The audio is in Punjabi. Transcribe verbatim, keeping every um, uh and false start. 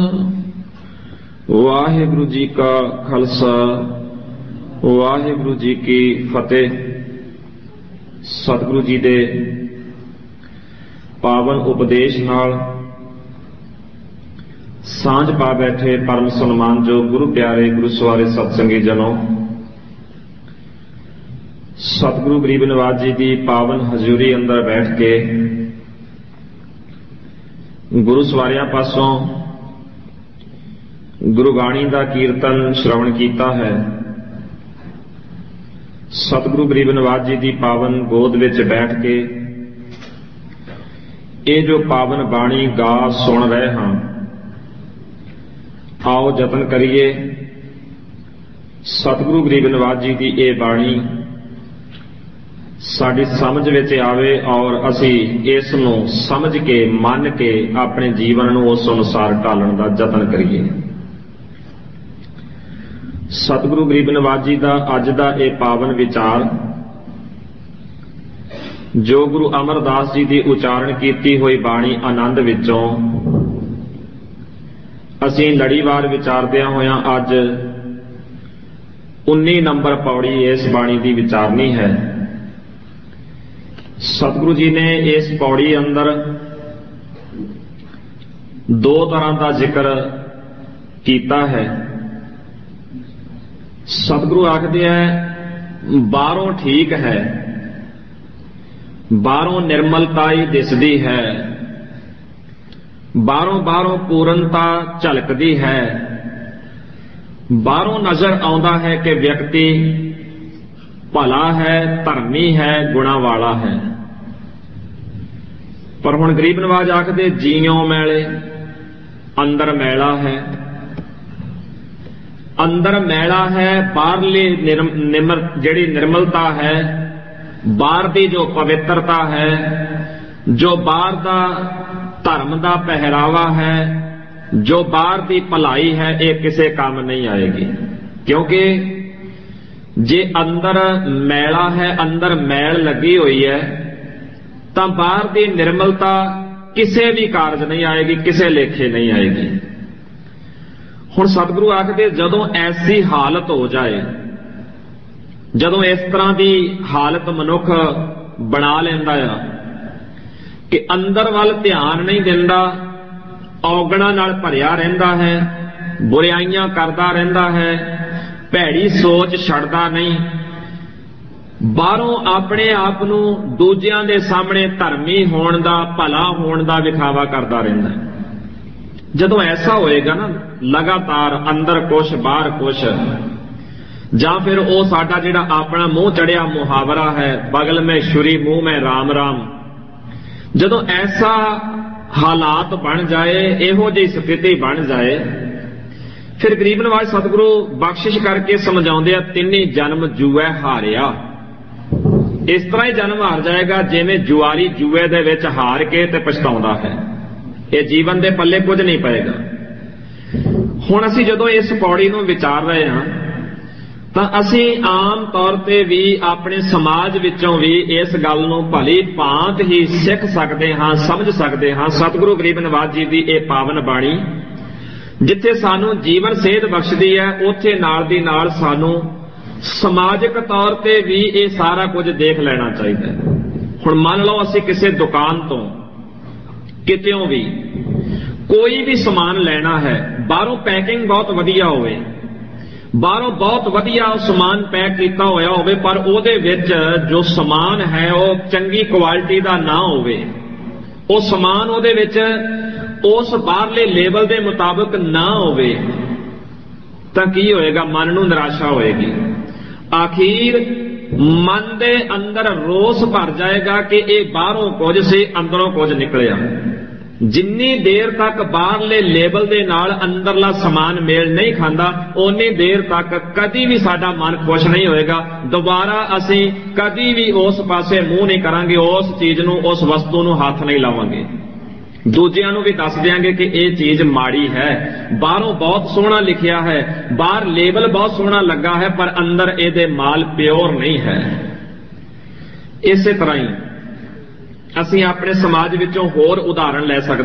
ਵਾਹਿਗੁਰੂ ਜੀ ਕਾ ਖਾਲਸਾ ਵਾਹਿਗੁਰੂ ਜੀ ਕੀ ਫਤਿਹ। ਸਤਿਗੁਰੂ ਜੀ ਦੇ ਪਾਵਨ ਉਪਦੇਸ਼ ਨਾਲ ਸਾਂਝ ਪਾ ਬੈਠੇ ਪਰਮ ਸਨਮਾਨਯੋਗ ਗੁਰੂ ਪਿਆਰੇ ਗੁਰੂ ਸਵਾਰੇ ਸਤਸੰਗੀ ਜਨੋ, ਸਤਿਗੁਰੂ ਗਰੀਬ ਨਿਵਾਜ ਜੀ ਦੀ ਪਾਵਨ ਹਜ਼ੂਰੀ ਅੰਦਰ ਬੈਠ ਕੇ ਗੁਰੂ ਸਵਾਰਿਆਂ ਪਾਸੋਂ ਗੁਰੂ ਬਾਣੀ ਦਾ ਕੀਰਤਨ ਸ਼੍ਰਵਣ ਕੀਤਾ ਹੈ। ਸਤਿਗੁਰੂ ਗਰੀਬ ਨਿਵਾਜ ਜੀ ਦੀ ਪਾਵਨ ਗੋਦ ਵਿੱਚ ਬੈਠ ਕੇ ਇਹ ਜੋ ਪਾਵਨ ਬਾਣੀ ਗਾ ਸੁਣ ਰਹੇ ਹਾਂ, ਆਓ ਯਤਨ ਕਰੀਏ ਸਤਿਗੁਰੂ ਗਰੀਬ ਨਿਵਾਜ ਜੀ ਦੀ ਇਹ ਬਾਣੀ ਸਾਡੀ ਸਮਝ ਵਿੱਚ ਆਵੇ ਔਰ ਅਸੀਂ ਇਸ ਨੂੰ ਸਮਝ ਕੇ ਮੰਨ ਕੇ ਆਪਣੇ ਜੀਵਨ ਨੂੰ ਉਸ ਅਨੁਸਾਰ ਢਾਲਣ ਦਾ ਯਤਨ ਕਰੀਏ। ਸਤਿਗੁਰੂ ਗਰੀਬ ਨਿਵਾਜ ਜੀ ਦਾ ਅੱਜ ਦਾ ਇਹ ਪਾਵਨ ਵਿਚਾਰ ਜੋ ਗੁਰੂ ਅਮਰਦਾਸ ਜੀ ਦੀ ਉਚਾਰਨ ਕੀਤੀ ਹੋਈ ਬਾਣੀ ਆਨੰਦ ਵਿੱਚੋਂ ਅਸੀਂ ਲੜੀਵਾਰ ਵਿਚਾਰਦਿਆਂ ਹੋਇਆਂ ਅੱਜ ਉੱਨੀ ਨੰਬਰ ਪੌੜੀ ਇਸ ਬਾਣੀ ਦੀ ਵਿਚਾਰਨੀ ਹੈ। ਸਤਿਗੁਰੂ ਜੀ ਨੇ ਇਸ ਪੌੜੀ ਅੰਦਰ ਦੋ ਤਰ੍ਹਾਂ ਦਾ ਜ਼ਿਕਰ ਕੀਤਾ ਹੈ। ਸਤਿਗੁਰੂ ਆਖਦੇ ਹੈ ਬਾਹਰੋਂ ਠੀਕ ਹੈ, ਬਾਹਰੋਂ ਨਿਰਮਲਤਾ ਹੀ ਦਿਸਦੀ ਹੈ, ਬਾਹਰੋਂ ਬਾਹਰੋਂ ਪੂਰਨਤਾ ਝਲਕਦੀ ਹੈ, ਬਾਹਰੋਂ ਨਜ਼ਰ ਆਉਂਦਾ ਹੈ ਕਿ ਵਿਅਕਤੀ ਭਲਾ ਹੈ, ਧਰਮੀ ਹੈ, ਗੁਣਾ ਵਾਲਾ ਹੈ। ਪਰ ਹੁਣ ਗਰੀਬ ਨਿਵਾਜ ਆਖਦੇ ਜੀਉ ਮੈਲੇ ਅੰਦਰ ਮੈਲਾ ਹੈ। ਅੰਦਰ ਮੈਲਾ ਹੈ, ਬਾਹਰਲੀ ਨਿਰਮਲ ਜਿਹੜੀ ਨਿਰਮਲਤਾ ਹੈ, ਬਾਹਰ ਦੀ ਜੋ ਪਵਿੱਤਰਤਾ ਹੈ, ਜੋ ਬਾਹਰ ਦਾ ਧਰਮ ਦਾ ਪਹਿਰਾਵਾ ਹੈ, ਜੋ ਬਾਹਰ ਦੀ ਭਲਾਈ ਹੈ, ਇਹ ਕਿਸੇ ਕੰਮ ਨਹੀਂ ਆਏਗੀ। ਕਿਉਂਕਿ ਜੇ ਅੰਦਰ ਮੈਲਾ ਹੈ, ਅੰਦਰ ਮੈਲ ਲੱਗੀ ਹੋਈ ਹੈ, ਤਾਂ ਬਾਹਰ ਦੀ ਨਿਰਮਲਤਾ ਕਿਸੇ ਵੀ ਕਾਰਜ ਨਹੀਂ ਆਏਗੀ, ਕਿਸੇ ਲੇਖੇ ਨਹੀਂ ਆਏਗੀ। ਹੁਣ ਸਤਿਗੁਰੂ ਆਖਦੇ ਜਦੋਂ ਐਸੀ ਹਾਲਤ ਹੋ ਜਾਏ, ਜਦੋਂ ਇਸ ਤਰ੍ਹਾਂ ਦੀ ਹਾਲਤ ਮਨੁੱਖ ਬਣਾ ਲੈਂਦਾ ਆ ਕਿ ਅੰਦਰ ਵੱਲ ਧਿਆਨ ਨਹੀਂ ਦਿੰਦਾ, ਔਗਣਾਂ ਨਾਲ ਭਰਿਆ ਰਹਿੰਦਾ ਹੈ, ਬੁਰਾਈਆਂ ਕਰਦਾ ਰਹਿੰਦਾ ਹੈ, ਭੈੜੀ ਸੋਚ ਛੱਡਦਾ ਨਹੀਂ, ਬਾਹਰੋਂ ਆਪਣੇ ਆਪ ਨੂੰ ਦੂਜਿਆਂ ਦੇ ਸਾਹਮਣੇ ਧਰਮੀ ਹੋਣ ਦਾ, ਭਲਾ ਹੋਣ ਦਾ ਵਿਖਾਵਾ ਕਰਦਾ ਰਹਿੰਦਾ ਹੈ। ਜਦੋਂ ਐਸਾ ਹੋਏਗਾ ਨਾ, ਲਗਾਤਾਰ ਅੰਦਰ ਕੁਛ ਬਾਹਰ ਕੁਛ, ਜਾਂ ਫਿਰ ਉਹ ਸਾਡਾ ਜਿਹੜਾ ਆਪਣਾ ਮੂੰਹ ਚੜਿਆ ਮੁਹਾਵਰਾ ਹੈ ਬਗਲ ਮੈਂ ਛੁਰੀ ਮੂੰਹ ਮੈਂ ਰਾਮ ਰਾਮ, ਜਦੋਂ ਐਸਾ ਹਾਲਾਤ ਬਣ ਜਾਏ, ਇਹੋ ਜਿਹੀ ਸਥਿਤੀ ਬਣ ਜਾਏ, ਫਿਰ ਗਰੀਬ ਨਿਵਾਜ ਸਤਿਗੁਰੂ ਬਖਸ਼ਿਸ਼ ਕਰਕੇ ਸਮਝਾਉਂਦੇ ਆ ਤਿੰਨੇ ਜਨਮ ਜੂਐ ਹਾਰਿਆ। ਇਸ ਤਰ੍ਹਾਂ ਹੀ ਜਨਮ ਹਾਰ ਜਾਏਗਾ ਜਿਵੇਂ ਜੁਆਰੀ ਜੂਏ ਦੇ ਵਿੱਚ ਹਾਰ ਕੇ ਤੇ ਪਛਤਾਉਂਦਾ ਹੈ। ਇਹ ਜੀਵਨ ਦੇ ਪੱਲੇ ਕੁਝ ਨਹੀਂ ਪਏਗਾ। ਹੁਣ ਅਸੀਂ ਜਦੋਂ ਇਸ ਪੌੜੀ ਨੂੰ ਵਿਚਾਰ ਰਹੇ ਹਾਂ ਤਾਂ ਅਸੀਂ ਆਮ ਤੌਰ ਤੇ ਵੀ ਆਪਣੇ ਸਮਾਜ ਵਿੱਚੋਂ ਵੀ ਇਸ ਗੱਲ ਨੂੰ ਭਲੀ ਭਾਂਤ ਹੀ ਸਿੱਖ ਸਕਦੇ ਹਾਂ, ਸਮਝ ਸਕਦੇ ਹਾਂ। ਸਤਿਗੁਰੂ ਗਰੀਬ ਨਿਵਾਜ ਜੀ ਦੀ ਇਹ ਪਾਵਨ ਬਾਣੀ ਜਿੱਥੇ ਸਾਨੂੰ ਜੀਵਨ ਸੇਧ ਬਖਸ਼ਦੀ ਹੈ, ਉੱਥੇ ਨਾਲ ਦੀ ਨਾਲ ਸਾਨੂੰ ਸਮਾਜਿਕ ਤੌਰ ਤੇ ਵੀ ਇਹ ਸਾਰਾ ਕੁਝ ਦੇਖ ਲੈਣਾ ਚਾਹੀਦਾ ਹੈ। ਹੁਣ ਮੰਨ ਲਓ ਅਸੀਂ ਕਿਸੇ ਦੁਕਾਨ ਤੋਂ ਕਿਤਿਓਂ ਵੀ ਕੋਈ ਵੀ ਸਮਾਨ ਲੈਣਾ ਹੈ, ਬਾਹਰੋਂ ਪੈਕਿੰਗ ਬਹੁਤ ਵਧੀਆ ਹੋਵੇ, ਬਾਹਰੋਂ ਬਹੁਤ ਵਧੀਆ ਉਹ ਸਮਾਨ ਪੈਕ ਕੀਤਾ ਹੋਇਆ ਹੋਵੇ, ਪਰ ਉਹਦੇ ਵਿੱਚ ਜੋ ਸਮਾਨ ਹੈ ਉਹ ਚੰਗੀ ਕੁਆਲਿਟੀ ਦਾ ਨਾ ਹੋਵੇ, ਉਹ ਸਮਾਨ ਉਹਦੇ ਵਿੱਚ ਉਸ ਬਾਹਰਲੇ ਲੇਬਲ ਦੇ ਮੁਤਾਬਕ ਨਾ ਹੋਵੇ, ਤਾਂ ਕੀ ਹੋਏਗਾ? ਮਨ ਨੂੰ ਨਿਰਾਸ਼ਾ ਹੋਏਗੀ। ਆਖੀਰ ਮਨ ਦੇ ਅੰਦਰ ਰੋਸ ਭਰ ਜਾਏਗਾ ਕਿ ਇਹ ਬਾਹਰੋਂ ਕੁਝ ਸੀ, ਅੰਦਰੋਂ ਕੁਝ ਨਿਕਲਿਆ। ਜਿੰਨੀ ਦੇਰ ਤੱਕ ਬਾਹਰਲੇ ਲੇਬਲ ਦੇ ਨਾਲ ਅੰਦਰਲਾ ਸਮਾਨ ਮੇਲ ਨਹੀਂ ਖਾਂਦਾ, ਓਨੀ ਦੇਰ ਤੱਕ ਕਦੀ ਵੀ ਸਾਡਾ ਮਨ ਖੁਸ਼ ਨਹੀਂ ਹੋਏਗਾ। ਦੁਬਾਰਾ ਅਸੀਂ ਕਦੀ ਵੀ ਉਸ ਪਾਸੇ ਮੂੰਹ ਨਹੀਂ ਕਰਾਂਗੇ, ਉਸ ਚੀਜ਼ ਨੂੰ, ਉਸ ਵਸਤੂ ਨੂੰ ਹੱਥ ਨਹੀਂ ਲਾਵਾਂਗੇ। ਦੂਜਿਆਂ ਨੂੰ ਵੀ ਦੱਸ ਦਿਆਂਗੇ ਕਿ ਇਹ ਚੀਜ਼ ਮਾੜੀ ਹੈ, ਬਾਹਰੋਂ ਬਹੁਤ ਸੋਹਣਾ ਲਿਖਿਆ ਹੈ, ਬਾਹਰ ਲੇਬਲ ਬਹੁਤ ਸੋਹਣਾ ਲੱਗਾ ਹੈ, ਪਰ ਅੰਦਰ ਇਹਦੇ ਮਾਲ ਪਿਓਰ ਨਹੀਂ ਹੈ। ਇਸੇ ਤਰ੍ਹਾਂ ਹੀ ਅਸੀਂ ਆਪਣੇ ਸਮਾਜ ਵਿੱਚੋਂ ਹੋਰ ਉਦਾਹਰਣ ਲੈ ਸਕਦੇ